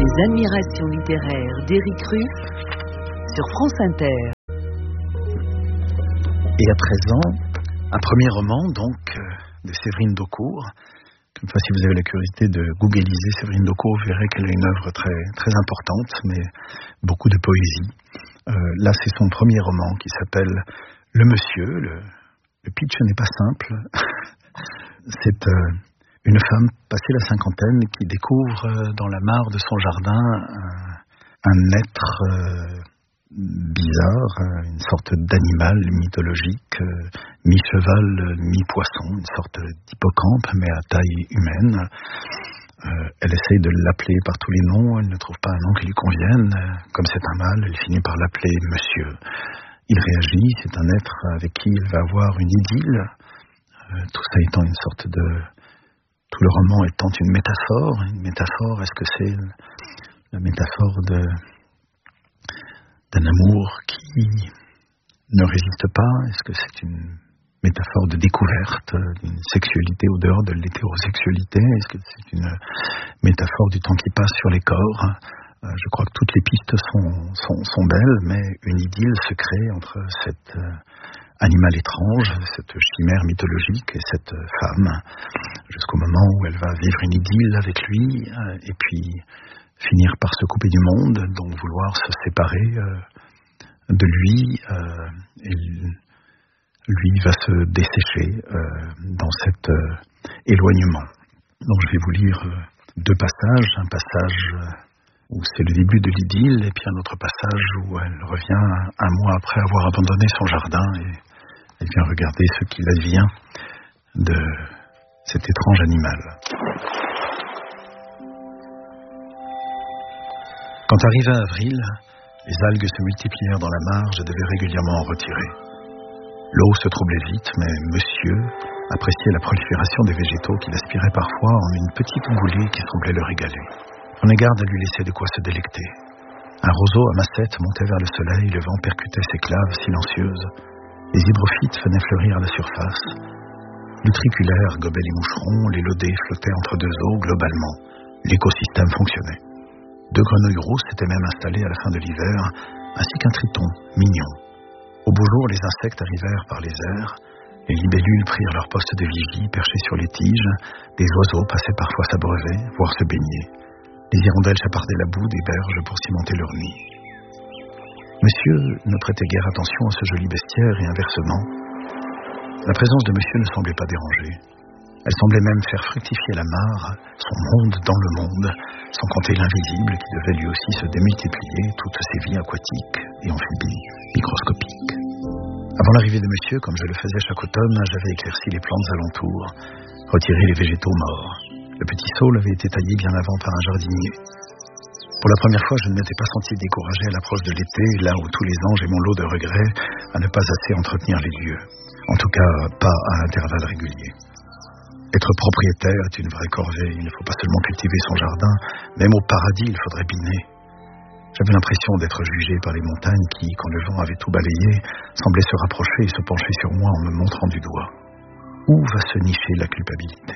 Les admirations littéraires d'Éric Ruff sur France Inter. Et à présent, un premier roman donc de Séverine Daucourt. Comme ça, si vous avez la curiosité de googliser Séverine Daucourt, vous verrez qu'elle a une œuvre très, très importante, mais beaucoup de poésie. Là, c'est son premier roman qui s'appelle Le Monsieur. Le pitch n'est pas simple. C'est une femme passée la cinquantaine qui découvre dans la mare de son jardin un être bizarre, une sorte d'animal mythologique, mi-cheval, mi-poisson, une sorte d'hippocampe, mais à taille humaine. Elle essaye de l'appeler par tous les noms, elle ne trouve pas un nom qui lui convienne. Comme c'est un mâle, elle finit par l'appeler Monsieur. Il réagit, c'est un être avec qui il va avoir une idylle. Tout ça étant une sorte de... Tout le roman étant une métaphore. Une métaphore, est-ce que c'est la métaphore d'un amour qui ne résiste pas? Est-ce que c'est une métaphore de découverte d'une sexualité au dehors de l'hétérosexualité? Est-ce que c'est une métaphore du temps qui passe sur les corps? Je crois que toutes les pistes sont belles, mais une idylle se crée entre cet animal étrange, cette chimère mythologique et cette femme, jusqu'au moment où elle va vivre une idylle avec lui, et puis finir par se couper du monde, donc vouloir se séparer de lui, et lui va se dessécher dans cet éloignement. Donc je vais vous lire deux passages, un passage où c'est le début de l'idylle, et puis un autre passage où elle revient un mois après avoir abandonné son jardin, et elle vient regarder ce qu'il advient de cet étrange animal. Quand arriva avril, les algues se multiplièrent dans la mare, je devais régulièrement en retirer. L'eau se troublait vite, mais Monsieur appréciait la prolifération des végétaux qu'il aspirait parfois en une petite engoulée qui semblait le régaler. Prenez garde à lui laisser de quoi se délecter. Un roseau à massette montait vers le soleil, le vent percutait ses claves silencieuses. Les hydrophytes venaient fleurir à la surface. L'utriculaire gobait les moucherons, les lodés flottaient entre deux eaux, globalement. L'écosystème fonctionnait. Deux grenouilles rousses s'étaient même installées à la fin de l'hiver, ainsi qu'un triton, mignon. Au beau jour, les insectes arrivèrent par les airs. Les libellules prirent leur poste de vigie, perchés sur les tiges. Des oiseaux passaient parfois s'abreuver, voire se baigner. Les hirondelles chapardaient la boue des berges pour cimenter leur nid. Monsieur ne prêtait guère attention à ce joli bestiaire et inversement. La présence de Monsieur ne semblait pas déranger. Elle semblait même faire fructifier la mare, son monde dans le monde, sans compter l'invisible qui devait lui aussi se démultiplier, toutes ses vies aquatiques et amphibies, microscopiques. Avant l'arrivée de Monsieur, comme je le faisais chaque automne, j'avais éclairci les plantes alentours, retiré les végétaux morts. Le petit saule avait été taillé bien avant par un jardinier. Pour la première fois, je ne m'étais pas senti découragé à l'approche de l'été, là où tous les ans j'ai mon lot de regrets à ne pas assez entretenir les lieux. En tout cas, pas à intervalles réguliers. Être propriétaire est une vraie corvée. Il ne faut pas seulement cultiver son jardin, même au paradis, il faudrait biner. J'avais l'impression d'être jugé par les montagnes qui, quand le vent avait tout balayé, semblaient se rapprocher et se pencher sur moi en me montrant du doigt. Où va se nicher la culpabilité?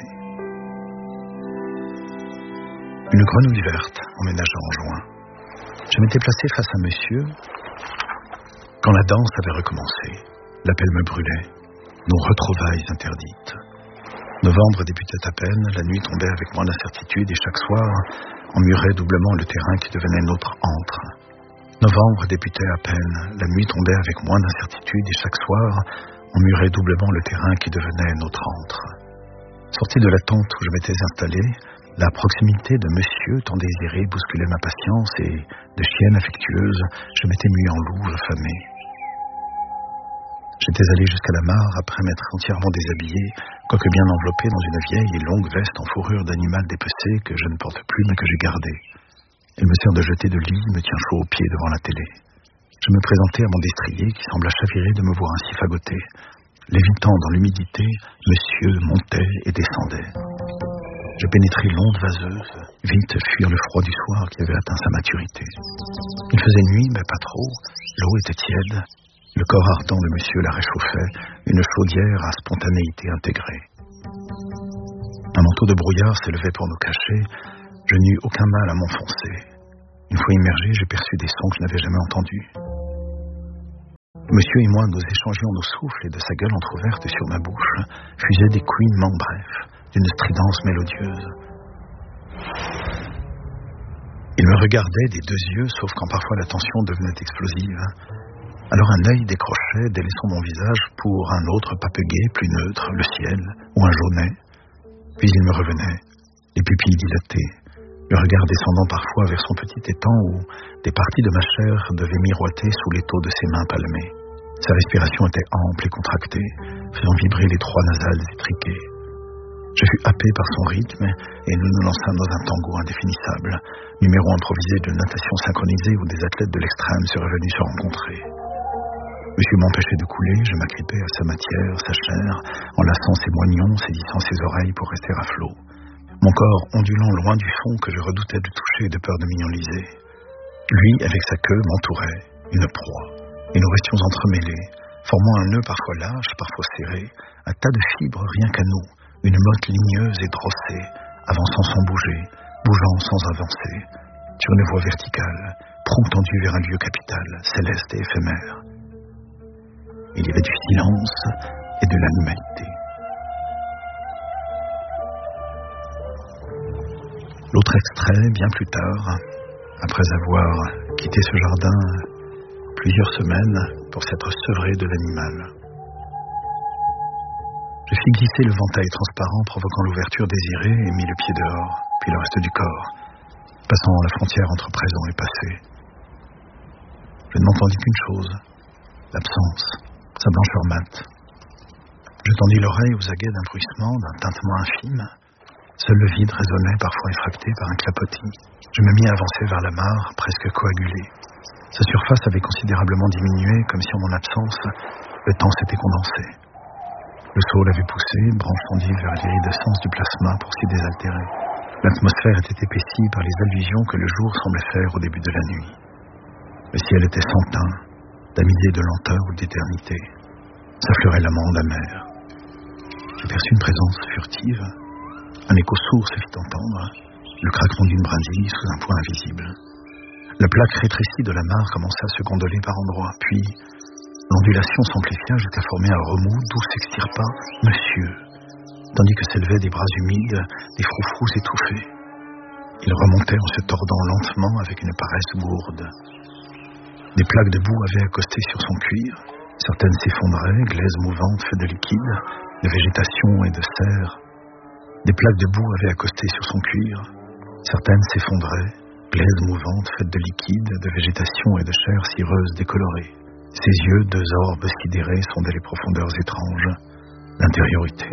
Une grenouille verte emménagea en juin. Je m'étais placé face à Monsieur quand la danse avait recommencé. L'appel me brûlait. Nos retrouvailles interdites. Novembre débutait à peine, la nuit tombait avec moins d'incertitude et chaque soir emmurait doublement le terrain qui devenait notre antre. Novembre débutait à peine, la nuit tombait avec moins d'incertitude et chaque soir emmurait doublement le terrain qui devenait notre antre. Sorti de la tente où je m'étais installé, la proximité de Monsieur tant désiré bousculait ma patience et, de chienne affectueuse, je m'étais mué en louve affamée. J'étais allé jusqu'à la mare après m'être entièrement déshabillé, quoique bien enveloppé dans une vieille et longue veste en fourrure d'animal dépecé que je ne porte plus mais que j'ai gardée. Elle me sert de jetée de lit, me tient chaud aux pieds devant la télé. Je me présentai à mon destrier qui sembla chavirer de me voir ainsi fagoté. Lévitant dans l'humidité, Monsieur montait et descendait. Je pénétrai l'onde vaseuse, vite fuir le froid du soir qui avait atteint sa maturité. Il faisait nuit, mais pas trop, l'eau était tiède. Le corps ardent de Monsieur la réchauffait, une chaudière à spontanéité intégrée. Un manteau de brouillard s'élevait pour nous cacher. Je n'eus aucun mal à m'enfoncer. Une fois immergé, j'ai perçu des sons que je n'avais jamais entendus. Monsieur et moi, nous échangions nos souffles et de sa gueule entrouverte sur ma bouche fusaient des couinements brefs, d'une stridence mélodieuse. Il me regardait des deux yeux, sauf quand parfois la tension devenait explosive. Alors un œil décrochait, délaissant mon visage, pour un autre papegué plus neutre, le ciel, ou un jaunet. Puis il me revenait, les pupilles dilatées, le regard descendant parfois vers son petit étang où des parties de ma chair devaient miroiter sous l'étau de ses mains palmées. Sa respiration était ample et contractée, faisant vibrer les trois nasales étriquées. Je fus happé par son rythme et nous nous lançâmes dans un tango indéfinissable, numéro improvisé de natation synchronisée où des athlètes de l'extrême seraient venus se rencontrer. Monsieur m'empêchait de couler, je m'agrippais à sa matière, sa chair, enlaçant ses moignons, saisissant ses oreilles pour rester à flot. Mon corps ondulant loin du fond que je redoutais de toucher de peur de m'y enliser. Lui, avec sa queue, m'entourait, une proie, et nous restions entremêlés, formant un nœud parfois large, parfois serré, un tas de fibres rien qu'à nous, une motte ligneuse et drossée, avançant sans bouger, bougeant sans avancer, sur une voie verticale, prompte tendue vers un lieu capital, céleste et éphémère. Il y avait du silence et de l'animalité. L'autre extrait, bien plus tard, après avoir quitté ce jardin plusieurs semaines pour s'être sevré de l'animal. Je fis glisser le ventail transparent provoquant l'ouverture désirée et mis le pied dehors, puis le reste du corps, passant la frontière entre présent et passé. Je ne m'entendis qu'une chose, l'absence, sa blancheur mate. Je tendis l'oreille aux aguets d'un bruissement, d'un tintement infime. Seul le vide résonnait, parfois effracté par un clapotis. Je me mis à avancer vers la mare, presque coagulée. Sa surface avait considérablement diminué, comme si en mon absence, le temps s'était condensé. Le sol avait poussé, branche tendue vers l'iridescence du plasma pour s'y désaltérer. L'atmosphère était épaissie par les allusions que le jour semblait faire au début de la nuit. Le ciel était sans teint, d'amitié, de lenteur ou d'éternité. S'affleurait l'amande amère. J'ai perçu une présence furtive. Un écho sourd se fit entendre, le craquement d'une brindille sous un point invisible. La plaque rétrécie de la mare commença à se gondoler par endroits, puis l'ondulation s'amplifia jusqu'à former un remous d'où s'extirpa « Monsieur », tandis que s'élevaient des bras humides, des froufrous étouffés. Il remontait en se tordant lentement avec une paresse gourde. Des plaques de boue avaient accosté sur son cuir, certaines s'effondraient, glaises mouvantes faites de liquide, de végétation et de serre. Des plaques de boue avaient accosté sur son cuir, certaines s'effondraient, glaises mouvantes faites de liquide, de végétation et de chair cireuse décolorée. Ses yeux, deux orbes sidérés, sondaient les profondeurs étranges, l'intériorité.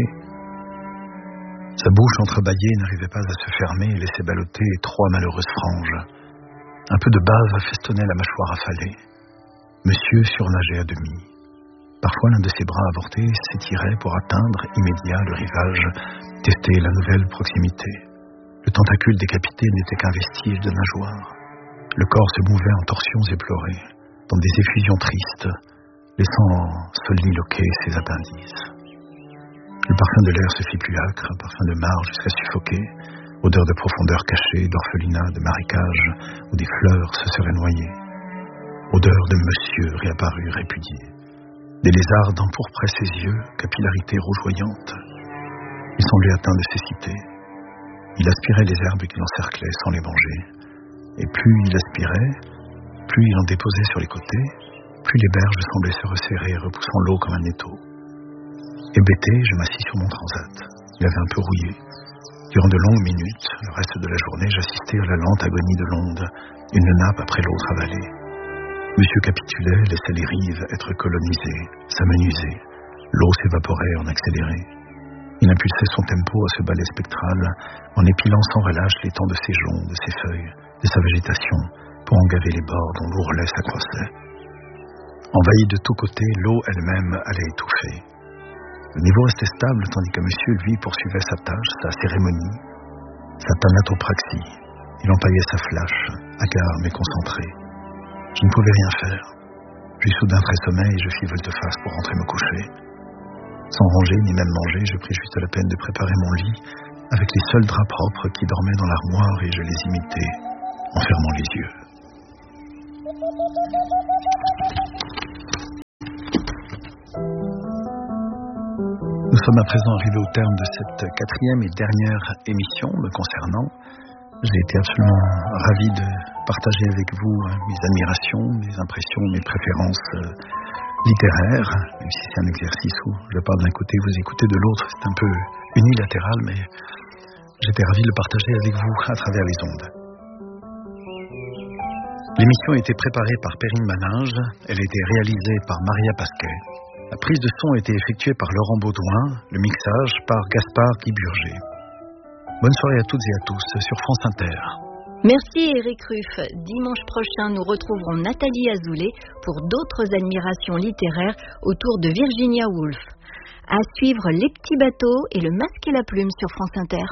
Sa bouche entrebâillée n'arrivait pas à se fermer et laissait balloter trois malheureuses franges. Un peu de bave festonnait la mâchoire affalée. Monsieur surnageait à demi. Parfois, l'un de ses bras avortés s'étirait pour atteindre immédiat le rivage, tester la nouvelle proximité. Le tentacule décapité n'était qu'un vestige de nageoire. Le corps se mouvait en torsions éplorées, dans des effusions tristes, laissant soliloquer ses appendices. Le parfum de l'air se fit plus âcre, un parfum de marre jusqu'à suffoquer, odeur de profondeur cachée, d'orphelinat, de marécage, où des fleurs se seraient noyées. Odeur de monsieur réapparu, répudié. Des lézards d'empourpraient ses yeux, capillarité rougeoyante. Il semblait atteint de cécité. Il aspirait les herbes qui l'encerclaient sans les manger. Et plus il aspirait, plus il en déposait sur les côtés, plus les berges semblaient se resserrer, repoussant l'eau comme un étau. Hébété, je m'assis sur mon transat. Il avait un peu rouillé. Durant de longues minutes, le reste de la journée, j'assistais à la lente agonie de l'onde, une nappe après l'autre avalée. Monsieur capitulait, laissait les rives être colonisées, s'amenuiser. L'eau s'évaporait en accéléré. Il impulsait son tempo à ce ballet spectral, en épilant sans relâche l'étang de ses joncs, de ses feuilles, de sa végétation, pour en gaver les bords dont l'ourlet s'accroissait. Envahie de tous côtés, l'eau elle-même allait étouffer. Le niveau restait stable, tandis que monsieur, lui, poursuivait sa tâche, sa cérémonie, sa thanatopraxie. Il empaillait sa flash, hagard mais concentré. Je ne pouvais rien faire. J'eus soudain très sommeil et je fis volte-face pour rentrer me coucher. Sans ranger ni même manger, je pris juste la peine de préparer mon lit avec les seuls draps propres qui dormaient dans l'armoire et je les imitais en fermant les yeux. Nous sommes à présent arrivés au terme de cette 4e et dernière émission me concernant. J'ai été absolument ravi de partager avec vous mes admirations, mes impressions, mes préférences littéraires, même si c'est un exercice où je parle d'un côté, vous écoutez de l'autre, c'est un peu unilatéral, mais j'étais ravi de le partager avec vous à travers les ondes. L'émission a été préparée par Perrine Maninge, elle a été réalisée par Maria Pasquet. La prise de son a été effectuée par Laurent Baudouin, le mixage par Gaspard Guy Burger. Bonne soirée à toutes et à tous sur France Inter. Merci Eric Ruff. Dimanche prochain, nous retrouverons Nathalie Azoulay pour d'autres admirations littéraires autour de Virginia Woolf. À suivre Les Petits Bateaux et Le Masque et la Plume sur France Inter.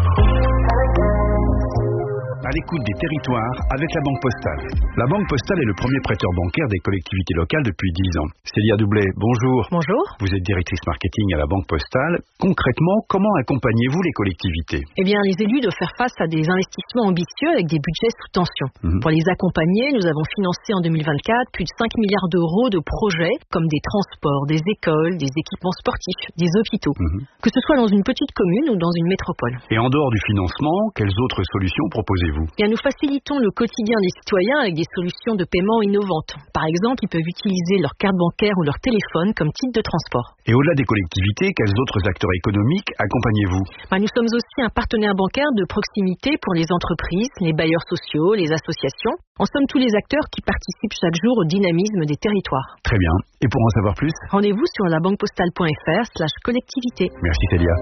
À l'écoute des territoires avec la Banque Postale. La Banque Postale est le premier prêteur bancaire des collectivités locales depuis 10 ans. Célia Doublet, bonjour. Bonjour. Vous êtes directrice marketing à la Banque Postale. Concrètement, comment accompagnez-vous les collectivités ? Eh bien, les élus doivent faire face à des investissements ambitieux avec des budgets sous tension. Pour les accompagner, nous avons financé en 2024 plus de 5 milliards d'euros de projets comme des transports, des écoles, des équipements sportifs, des hôpitaux. Que ce soit dans une petite commune ou dans une métropole. Et en dehors du financement, quelles autres solutions proposez-vous ? Bien, nous facilitons le quotidien des citoyens avec des solutions de paiement innovantes. Par exemple, ils peuvent utiliser leur carte bancaire ou leur téléphone comme titre de transport. Et au-delà des collectivités, quels autres acteurs économiques accompagnez-vous ? Nous sommes aussi un partenaire bancaire de proximité pour les entreprises, les bailleurs sociaux, les associations. En somme, tous les acteurs qui participent chaque jour au dynamisme des territoires. Très bien. Et pour en savoir plus ? Rendez-vous sur labanquepostale.fr/collectivité. Merci Célia.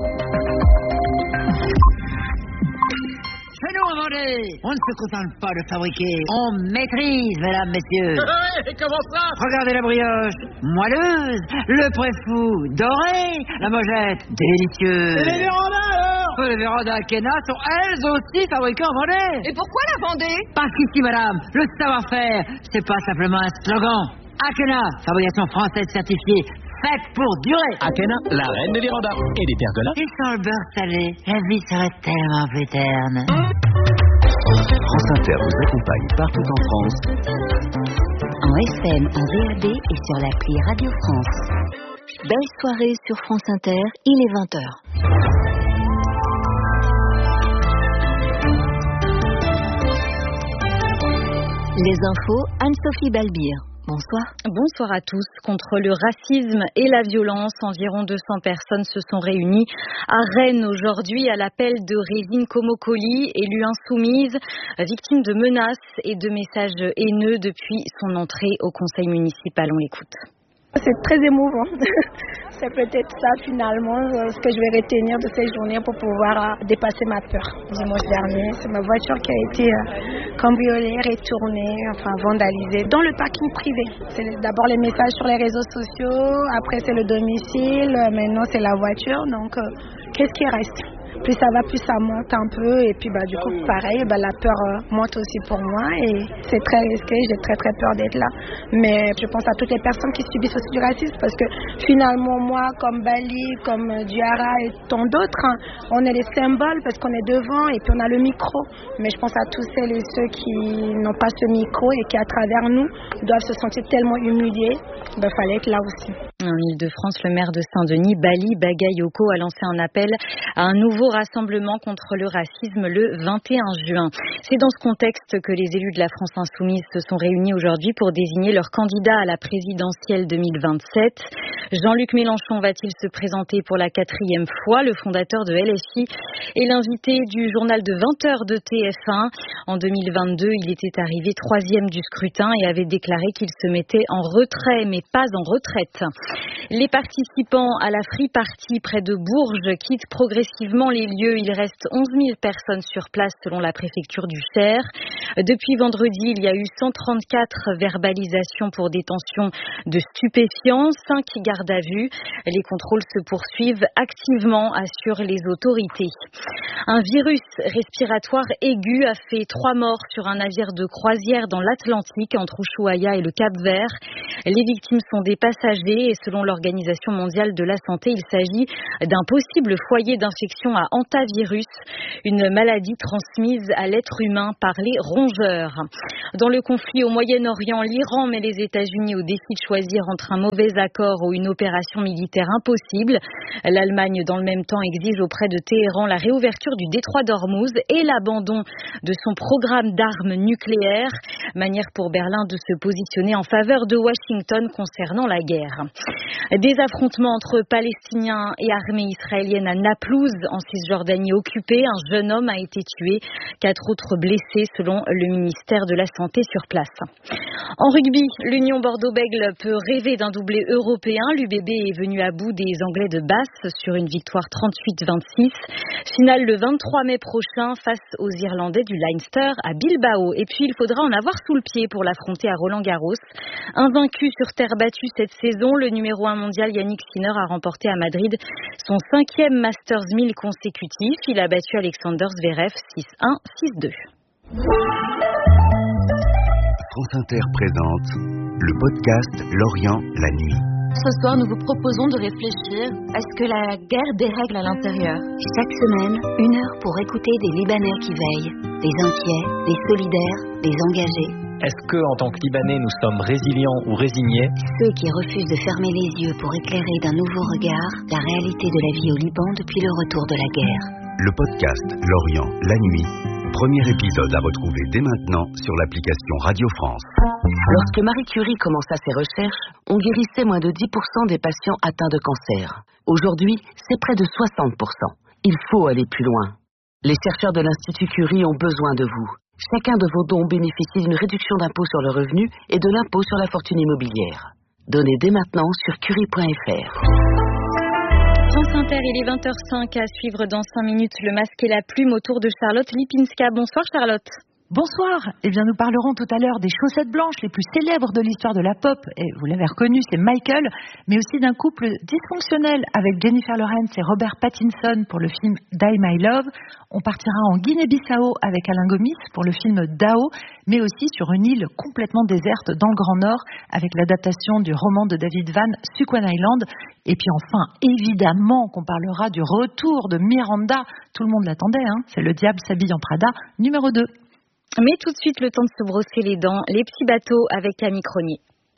Chez nous, on ne se contente pas de fabriquer, on maîtrise, mesdames, messieurs. Comment ça ? Regardez la brioche, moelleuse, le préfou, doré, la mojette, délicieuse. Et les vérandas alors ? Les vérandas Akena sont elles aussi fabriquées en Vendée. Et pourquoi la Vendée ? Parce qu'ici, madame, le savoir-faire, c'est pas simplement un slogan. Akena, fabrication française certifiée, faite pour durer. Akena, la reine des vérandas et des pergolas. Et sans le beurre salé, la vie serait tellement plus terne. France Inter vous accompagne partout en France. En FM, en DAB et sur l'appli Radio France. Belle soirée sur France Inter, il est 20h. Les infos, Anne-Sophie Balbir. Bonsoir. Bonsoir à tous. Contre le racisme et la violence, environ 200 personnes se sont réunies à Rennes aujourd'hui à l'appel de Résine Komokoli, élue insoumise, victime de menaces et de messages haineux depuis son entrée au conseil municipal. On l'écoute. C'est très émouvant. C'est peut-être ça finalement ce que je vais retenir de cette journée pour pouvoir dépasser ma peur. Dimanche dernier, c'est ma voiture qui a été cambriolée, retournée, vandalisée dans le parking privé. C'est d'abord les messages sur les réseaux sociaux, après c'est le domicile, maintenant c'est la voiture. Donc qu'est-ce qui reste ? Plus ça va, plus ça monte un peu et puis du coup pareil, la peur monte aussi pour moi et c'est très risqué, j'ai très très peur d'être là. Mais je pense à toutes les personnes qui subissent aussi du racisme parce que finalement moi comme Bali, comme Diarra et tant d'autres, on est les symboles parce qu'on est devant et puis on a le micro. Mais je pense à tous celles et ceux qui n'ont pas ce micro et qui à travers nous doivent se sentir tellement humiliés, fallait être là aussi. En Ile-de-France, le maire de Saint-Denis, Bali Bagayoko, a lancé un appel à un nouveau rassemblement contre le racisme le 21 juin. C'est dans ce contexte que les élus de la France Insoumise se sont réunis aujourd'hui pour désigner leur candidat à la présidentielle 2027. Jean-Luc Mélenchon va-t-il se présenter pour la 4e fois? Le fondateur de LFI est l'invité du journal de 20h de TF1. En 2022, il était arrivé 3e du scrutin et avait déclaré qu'il se mettait en retrait, mais pas en retraite. Les participants à la Free Party près de Bourges quittent progressivement les lieux. Il reste 11 000 personnes sur place selon la préfecture du Cher. Depuis vendredi, il y a eu 134 verbalisations pour détention de stupéfiants, 5 gardes à vue. Les contrôles se poursuivent activement, assurent les autorités. Un virus respiratoire aigu a fait 3 morts sur un navire de croisière dans l'Atlantique entre Ushuaïa et le Cap-Vert. Les victimes sont des passagers et selon l'Organisation mondiale de la santé, il s'agit d'un possible foyer d'infection à hantavirus, une maladie transmise à l'être humain par les rongeurs. Dans le conflit au Moyen-Orient, l'Iran met les États-Unis au défi de choisir entre un mauvais accord ou une opération militaire impossible. L'Allemagne, dans le même temps, exige auprès de Téhéran la réouverture du détroit d'Ormuz et l'abandon de son programme d'armes nucléaires. Manière pour Berlin de se positionner en faveur de Washington concernant la guerre. Des affrontements entre Palestiniens et armée israélienne à Naplouse, en Cisjordanie occupée. Un jeune homme a été tué, 4 autres blessés selon le ministère de la Santé sur place. En rugby, l'Union Bordeaux-Bègles peut rêver d'un doublé européen. L'UBB est venu à bout des Anglais de Basse sur une victoire 38-26. Finale le 23 mai prochain face aux Irlandais du Leinster à Bilbao. Et puis il faudra en avoir sous le pied pour l'affronter à Roland-Garros. Invaincu sur terre battue cette saison, le numéro 1 mondial Yannick Sinner a remporté à Madrid son 5e Masters 1000 consécutif. Il a battu Alexander Zverev 6-1, 6-2. France Inter présente le podcast L'Orient, la nuit. Ce soir, nous vous proposons de réfléchir à ce que la guerre dérègle à l'intérieur. Chaque semaine, 1 heure pour écouter des Libanais qui veillent, des inquiets, des solidaires, des engagés. Est-ce que, en tant que Libanais, nous sommes résilients ou résignés? Ceux qui refusent de fermer les yeux pour éclairer d'un nouveau regard la réalité de la vie au Liban depuis le retour de la guerre. Le podcast L'Orient, la nuit. Premier épisode à retrouver dès maintenant sur l'application Radio France. Lorsque Marie Curie commença ses recherches, on guérissait moins de 10% des patients atteints de cancer. Aujourd'hui, c'est près de 60%. Il faut aller plus loin. Les chercheurs de l'Institut Curie ont besoin de vous. Chacun de vos dons bénéficie d'une réduction d'impôt sur le revenu et de l'impôt sur la fortune immobilière. Donnez dès maintenant sur curie.fr. France Inter, il est 20h05 à suivre dans 5 minutes le masque et la plume autour de Charlotte Lipinska. Bonsoir Charlotte. Bonsoir. Eh bien, nous parlerons tout à l'heure des chaussettes blanches les plus célèbres de l'histoire de la pop. Et vous l'avez reconnu, c'est Michael, mais aussi d'un couple dysfonctionnel avec Jennifer Lawrence et Robert Pattinson pour le film Die My Love. On partira en Guinée-Bissau avec Alain Gomis pour le film Dao, mais aussi sur une île complètement déserte dans le Grand Nord avec l'adaptation du roman de David Vann, Suquan Island. Et puis enfin, évidemment qu'on parlera du retour de Miranda. Tout le monde l'attendait, hein. C'est Le Diable s'habille en Prada, numéro 2. Mais tout de suite, le temps de se brosser les dents. Les petits bateaux avec Camille Cronier.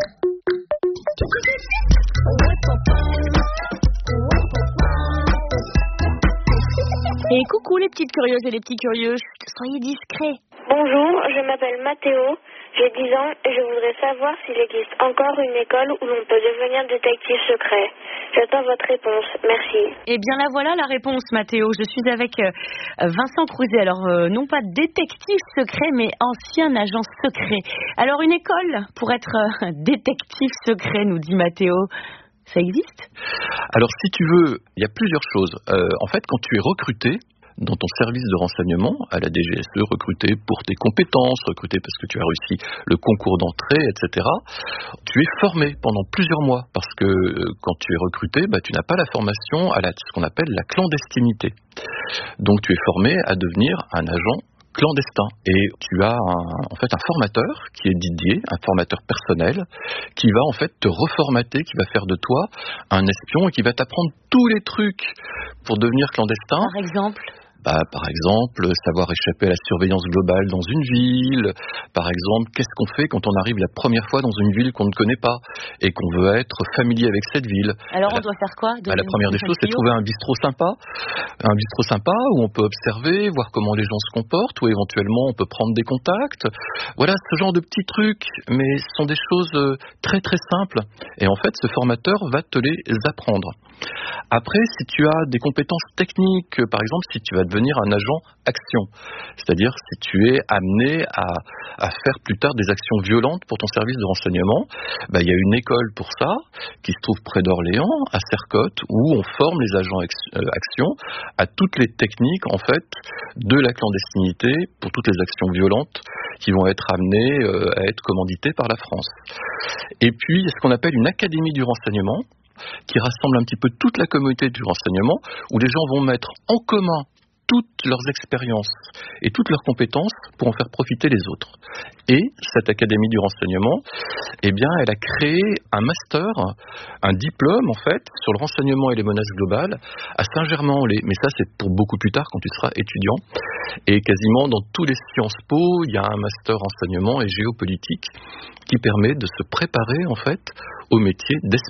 Et coucou les petites curieuses et les petits curieux. Soyez discrets. Bonjour, je m'appelle Mathéo, j'ai 10 ans et je voudrais savoir s'il existe encore une école où l'on peut devenir détective secret. J'attends votre réponse, merci. Eh bien la voilà la réponse Mathéo, je suis avec Vincent Crouzet, alors non pas détective secret mais ancien agent secret. Alors une école pour être détective secret, nous dit Mathéo, ça existe? Alors si tu veux, il y a plusieurs choses. En fait quand tu es recruté dans ton service de renseignement, à la DGSE, recruté pour tes compétences, recruté parce que tu as réussi le concours d'entrée, etc. Tu es formé pendant plusieurs mois, parce que quand tu es recruté, tu n'as pas la formation à ce qu'on appelle la clandestinité. Donc tu es formé à devenir un agent clandestin. Et tu as un formateur qui est Didier, un formateur personnel, qui va en fait te reformater, qui va faire de toi un espion et qui va t'apprendre tous les trucs pour devenir clandestin. Par exemple ? Par exemple, savoir échapper à la surveillance globale dans une ville. Par exemple, qu'est-ce qu'on fait quand on arrive la première fois dans une ville qu'on ne connaît pas et qu'on veut être familier avec cette ville. Alors on doit faire quoi? La première des choses, c'est trouver un bistrot sympa où on peut observer, voir comment les gens se comportent, ou éventuellement on peut prendre des contacts. Voilà, ce genre de petits trucs, mais ce sont des choses très très simples. Et en fait, ce formateur va te les apprendre. Après, si tu as des compétences techniques, par exemple, si tu vas devenir un agent action, c'est-à-dire si tu es amené à faire plus tard des actions violentes pour ton service de renseignement, il y a une école pour ça qui se trouve près d'Orléans, à Sercotte, où on forme les agents action à toutes les techniques en fait de la clandestinité pour toutes les actions violentes qui vont être amenées à être commanditées par la France. Et puis, il y a ce qu'on appelle une académie du renseignement, qui rassemble un petit peu toute la communauté du renseignement, où les gens vont mettre en commun toutes leurs expériences et toutes leurs compétences pour en faire profiter les autres. Et cette Académie du renseignement, eh bien, elle a créé un master, un diplôme en fait, sur le renseignement et les menaces globales à Saint-Germain-en-Laye. Mais ça, c'est pour beaucoup plus tard quand tu seras étudiant. Et quasiment dans tous les Sciences Po, il y a un master renseignement et géopolitique qui permet de se préparer en fait au métier d'espion.